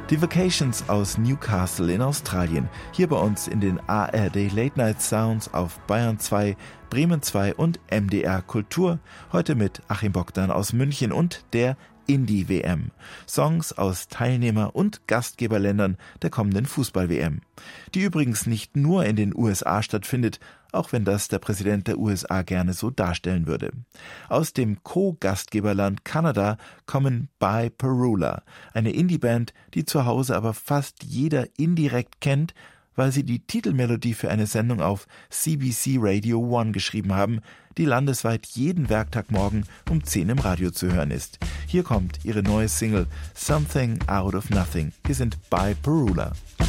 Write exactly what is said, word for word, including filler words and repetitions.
Die Vacations aus Newcastle in Australien, hier bei uns in den A R D Late Night Sounds auf Bayern zwei, Bremen zwei und M D R Kultur, heute mit Achim Bogdan aus München und der Indie-W M. Songs aus Teilnehmer- und Gastgeberländern der kommenden Fußball-W M. Die übrigens nicht nur in den U S A stattfindet, auch wenn das der Präsident der U S A gerne so darstellen würde. Aus dem Co-Gastgeberland Kanada kommen By Perula, eine Indie-Band, die zu Hause aber fast jeder indirekt kennt, weil sie die Titelmelodie für eine Sendung auf C B C Radio eins geschrieben haben, die landesweit jeden Werktagmorgen um zehn im Radio zu hören ist. Hier kommt ihre neue Single Something Out of Nothing. Wir sind By Perula.